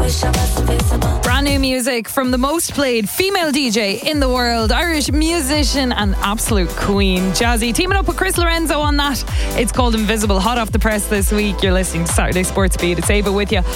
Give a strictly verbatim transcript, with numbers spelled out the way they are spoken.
Brand new music from the most played female D J in the world, Irish musician and absolute queen, Jazzy, teaming up with Chris Lorenzo on that. It's called Invisible, hot off the press this week. You're listening to Saturday Sports Beat. It's Ava with you